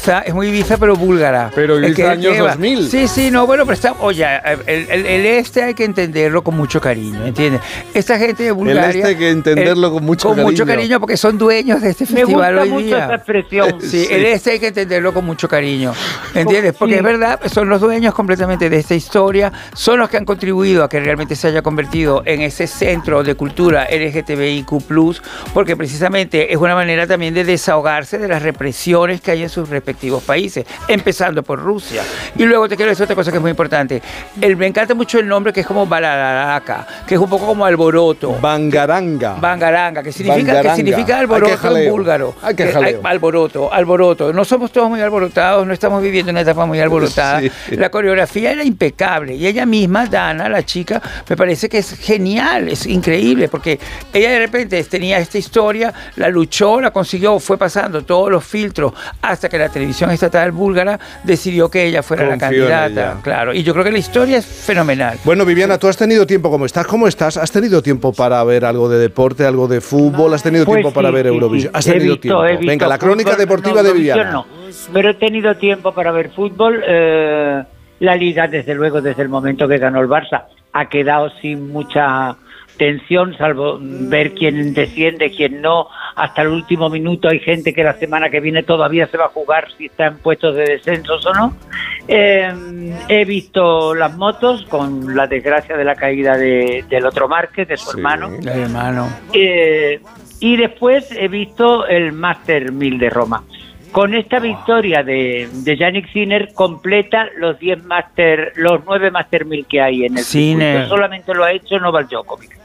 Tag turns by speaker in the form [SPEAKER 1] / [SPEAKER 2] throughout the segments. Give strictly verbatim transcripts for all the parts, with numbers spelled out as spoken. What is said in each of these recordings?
[SPEAKER 1] Ibiza, es muy Ibiza pero búlgara.
[SPEAKER 2] Pero Ibiza años dos mil.
[SPEAKER 1] Sí, sí, no, bueno, pero está, oye, el, el, el este hay que entenderlo con mucho cariño, ¿entiendes? Esta gente de Bulgaria...
[SPEAKER 2] El este hay que entenderlo el, con mucho
[SPEAKER 1] con
[SPEAKER 2] cariño.
[SPEAKER 1] Con mucho cariño porque son dueños de este
[SPEAKER 3] Me
[SPEAKER 1] festival
[SPEAKER 3] gusta
[SPEAKER 1] hoy
[SPEAKER 3] mucho
[SPEAKER 1] día.
[SPEAKER 3] esa expresión.
[SPEAKER 1] Sí, sí, el este hay que entenderlo con mucho cariño, ¿entiendes? Porque
[SPEAKER 3] sí.
[SPEAKER 1] es verdad, son los dueños completamente de esta historia, son los que han contribuido a que realmente se haya convertido en ese centro de cultura L G T B I Q plus, porque precisamente es una manera también de desahogarse de las represiones que hay en sus respectivos países, empezando por Rusia. Y luego te quiero decir otra cosa que es muy importante. El, me encanta mucho el nombre que es como Balaraka, que es un poco como alboroto.
[SPEAKER 2] Bangaranga.
[SPEAKER 1] Bangaranga, que significa,
[SPEAKER 2] Bangaranga.
[SPEAKER 1] que significa alboroto en búlgaro.
[SPEAKER 2] Ay, qué
[SPEAKER 1] que,
[SPEAKER 2] jaleo.
[SPEAKER 1] hay, alboroto, alboroto. No somos todos muy alborotados, no estamos viviendo una etapa muy alborotada. Sí. La coreografía era impecable y ella misma, Dana, la chica, me parece que es genial, es increíble, porque ella de repente tenía esta historia, la luchó, la consiguió, fue pasando todos los filtros hasta que la televisión estatal búlgara decidió que ella fuera
[SPEAKER 2] Confío
[SPEAKER 1] la candidata. Claro, y yo creo que la historia es fenomenal.
[SPEAKER 2] Bueno, Viviana, tú has tenido tiempo, ¿cómo estás? ¿Cómo estás? ¿Has tenido tiempo para ver algo de deporte, algo de fútbol? ¿Has tenido
[SPEAKER 3] pues
[SPEAKER 2] tiempo
[SPEAKER 3] sí,
[SPEAKER 2] para ver
[SPEAKER 3] sí,
[SPEAKER 2] Eurovisión?
[SPEAKER 3] Sí,
[SPEAKER 2] ¿Has tenido
[SPEAKER 3] visto,
[SPEAKER 2] tiempo? Venga, la crónica
[SPEAKER 3] fútbol,
[SPEAKER 2] deportiva
[SPEAKER 3] no,
[SPEAKER 2] de Viviana.
[SPEAKER 3] No, pero he tenido tiempo para ver fútbol. Eh, la Liga, desde luego, desde el momento que ganó el Barça, ha quedado sin mucha tensión, salvo ver quién desciende, quién no. Hasta el último minuto hay gente que la semana que viene todavía se va a jugar si está en puestos de descensos o no. Eh, he visto las motos con la desgracia de la caída de, del otro Márquez, de su
[SPEAKER 2] Sí,
[SPEAKER 3] hermano.
[SPEAKER 1] El hermano.
[SPEAKER 3] Eh, y después he visto el Master mil de Roma. Con esta victoria de, de Yannick Sinner completa los diez Master, los nueve Master mil que hay en el
[SPEAKER 1] Sinner.
[SPEAKER 3] circuito. Solamente lo ha hecho Novak Djokovic.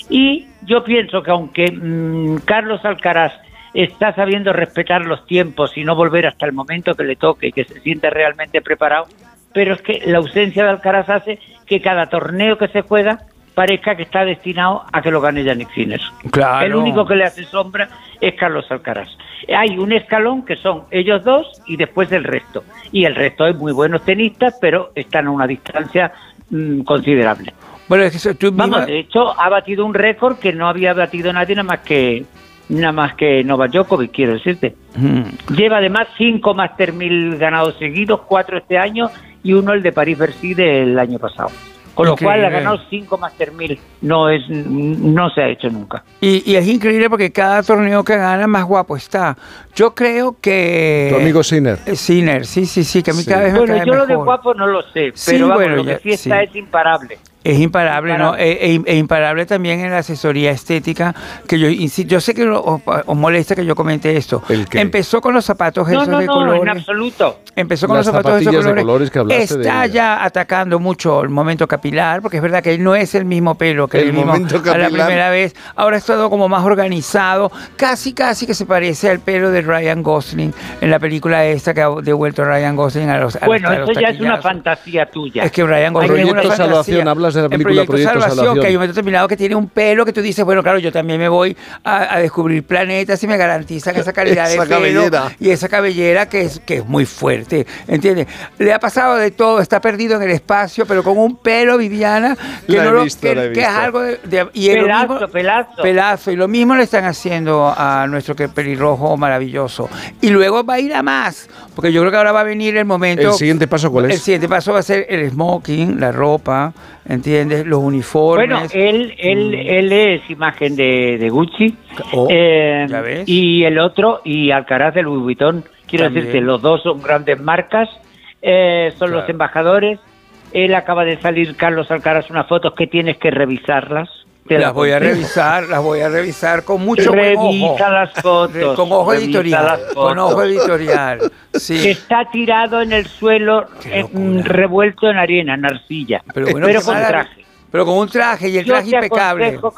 [SPEAKER 3] Y yo pienso que aunque mmm, Carlos Alcaraz está sabiendo respetar los tiempos y no volver hasta el momento que le toque y que se siente realmente preparado, pero es que la ausencia de Alcaraz hace que cada torneo que se juega parezca que está destinado a que lo gane Yannick Sinner.
[SPEAKER 1] Claro.
[SPEAKER 3] El único que le hace sombra es Carlos Alcaraz. Hay un escalón que son ellos dos y después el resto. Y el resto es muy buenos tenistas, pero están a una distancia mmm, considerable.
[SPEAKER 1] Bueno, es que eso, tú
[SPEAKER 3] Vamos,
[SPEAKER 1] misma...
[SPEAKER 3] de hecho, ha batido un récord que no había batido nadie nada más que nada más que Novak Djokovic, quiero decirte.
[SPEAKER 1] Mm.
[SPEAKER 3] Lleva además cinco Master mil ganados seguidos, cuatro este año y uno el de París-Bercy del año pasado. Con lo cual ha ganado cinco Master mil. No es, no se ha hecho nunca.
[SPEAKER 1] Y, y es increíble porque cada torneo que gana más guapo está. Yo creo que...
[SPEAKER 2] Tu amigo Sinner.
[SPEAKER 1] Sinner, sí, sí, sí, que a mí
[SPEAKER 2] Sí.
[SPEAKER 1] cada vez me
[SPEAKER 3] Bueno,
[SPEAKER 1] cae
[SPEAKER 3] yo
[SPEAKER 1] mejor.
[SPEAKER 3] lo de guapo no lo sé,
[SPEAKER 1] Sí,
[SPEAKER 3] pero vamos,
[SPEAKER 1] bueno,
[SPEAKER 3] lo que
[SPEAKER 1] ya-
[SPEAKER 3] sí está
[SPEAKER 1] sí.
[SPEAKER 3] es imparable.
[SPEAKER 1] Es imparable,
[SPEAKER 3] Imparable.
[SPEAKER 1] ¿no? E, e- e imparable también en la asesoría estética, que yo insisto, yo sé que lo- os, os molesta que yo comente esto.
[SPEAKER 2] ¿El qué?
[SPEAKER 1] Empezó con los zapatos
[SPEAKER 3] No,
[SPEAKER 1] esos
[SPEAKER 3] no,
[SPEAKER 1] de
[SPEAKER 3] no,
[SPEAKER 1] colores.
[SPEAKER 3] en absoluto.
[SPEAKER 1] Empezó con
[SPEAKER 2] Las
[SPEAKER 1] los zapatos esos
[SPEAKER 2] zapatillas de
[SPEAKER 1] colores.
[SPEAKER 2] colores que hablaste
[SPEAKER 1] Está
[SPEAKER 2] de ella.
[SPEAKER 1] ya atacando mucho el momento capilar, porque es verdad que no es el mismo pelo que
[SPEAKER 2] El
[SPEAKER 1] le vimos
[SPEAKER 2] momento
[SPEAKER 1] a la
[SPEAKER 2] capilar.
[SPEAKER 1] primera vez. Ahora es todo como más organizado, casi casi que se parece al pelo de Ryan Gosling en la película esta que ha devuelto Ryan Gosling a los a
[SPEAKER 3] Bueno,
[SPEAKER 1] los- a los
[SPEAKER 3] eso ya es una
[SPEAKER 1] taquillazos.
[SPEAKER 3] fantasía tuya.
[SPEAKER 1] Es que Ryan Gosling
[SPEAKER 2] Proyecto
[SPEAKER 1] es una fantasía.
[SPEAKER 2] Salvación, hablas de la
[SPEAKER 1] En
[SPEAKER 2] película Proyecto Salvación.
[SPEAKER 1] que hay un momento determinado que tiene un pelo que tú dices, bueno, claro, yo también me voy a, a descubrir planetas y me garantizan esa calidad
[SPEAKER 2] Esa
[SPEAKER 1] de pelo
[SPEAKER 2] cabellera.
[SPEAKER 1] y esa cabellera que es, que es muy fuerte, ¿entiendes? Le ha pasado de todo, está perdido en el espacio, pero con un pelo, Viviana, que,
[SPEAKER 2] La he
[SPEAKER 1] no lo-
[SPEAKER 2] visto,
[SPEAKER 1] que-
[SPEAKER 2] la he
[SPEAKER 1] que es
[SPEAKER 2] visto.
[SPEAKER 1] algo de... de- y es lo
[SPEAKER 3] Pelazo,
[SPEAKER 1] mismo-
[SPEAKER 3] pelazo.
[SPEAKER 1] Pelazo, y lo mismo le están haciendo a nuestro que pelirrojo maravilloso. Y luego va a ir a más, porque yo creo que ahora va a venir el momento...
[SPEAKER 2] ¿El siguiente paso cuál
[SPEAKER 1] El
[SPEAKER 2] es?
[SPEAKER 1] siguiente paso va a ser el smoking, la ropa, ¿entiendes? Los uniformes.
[SPEAKER 3] Bueno, él, él, él es imagen de, de Gucci.
[SPEAKER 1] Oh,
[SPEAKER 3] eh,
[SPEAKER 1] ¿ya ves?
[SPEAKER 3] Y el otro, y Alcaraz de Louis Vuitton. Quiero
[SPEAKER 1] También.
[SPEAKER 3] decirte, los dos son grandes marcas, eh, son
[SPEAKER 2] Claro.
[SPEAKER 3] los embajadores. Él acaba de salir, Carlos Alcaraz, unas fotos que tienes que revisarlas. Te
[SPEAKER 1] Las voy a
[SPEAKER 3] conté.
[SPEAKER 1] revisar, las voy a revisar con mucho buen ojo.
[SPEAKER 3] Revisa las fotos.
[SPEAKER 1] Con ojo
[SPEAKER 3] revisa
[SPEAKER 1] editorial,
[SPEAKER 3] las
[SPEAKER 1] con ojo
[SPEAKER 3] fotos.
[SPEAKER 1] editorial.
[SPEAKER 3] Que
[SPEAKER 1] Sí.
[SPEAKER 3] está tirado en el suelo,
[SPEAKER 1] Qué
[SPEAKER 3] eh,
[SPEAKER 1] locura.
[SPEAKER 3] revuelto en arena, en arcilla,
[SPEAKER 1] Pero
[SPEAKER 3] pero,
[SPEAKER 1] bueno, qué
[SPEAKER 3] con
[SPEAKER 1] mala-
[SPEAKER 3] traje.
[SPEAKER 1] Pero con un traje y el
[SPEAKER 3] Yo
[SPEAKER 1] traje
[SPEAKER 3] te
[SPEAKER 1] impecable.
[SPEAKER 3] aconsejo-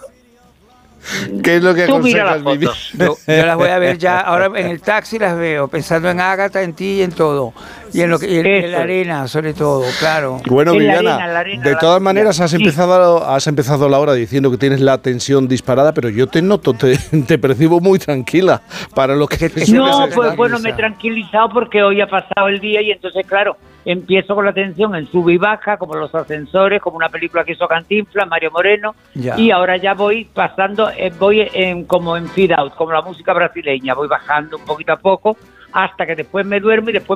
[SPEAKER 2] ¿Qué es lo que
[SPEAKER 3] Tú mira
[SPEAKER 2] aconsejas,
[SPEAKER 3] las
[SPEAKER 2] Vivi?
[SPEAKER 3] fotos.
[SPEAKER 1] Yo, yo las voy a ver ya, ahora en el taxi las veo, pensando en Ágata, en ti y en todo. Y en, lo que, y en, en la
[SPEAKER 3] Eso.
[SPEAKER 1] arena, sobre todo, claro.
[SPEAKER 2] Bueno,
[SPEAKER 3] En la
[SPEAKER 2] Viviana,
[SPEAKER 3] arena, la arena,
[SPEAKER 2] de
[SPEAKER 3] la
[SPEAKER 2] todas
[SPEAKER 3] arena.
[SPEAKER 2] maneras has
[SPEAKER 3] Sí.
[SPEAKER 2] empezado, has empezado la hora diciendo que tienes la tensión disparada, pero yo te noto, te, te percibo muy tranquila para lo que...
[SPEAKER 1] Es que te-
[SPEAKER 2] sueles
[SPEAKER 3] No,
[SPEAKER 2] estar.
[SPEAKER 3] pues bueno, me he tranquilizado porque hoy ha pasado el día y entonces, claro, empiezo con la tensión en sub y baja, como los ascensores, como una película que hizo Cantinflas, Mario Moreno,
[SPEAKER 1] Ya.
[SPEAKER 3] y ahora ya voy pasando, eh, voy en, como en fade out, como la música brasileña, voy bajando un poquito a poco, hasta que después me duermo y después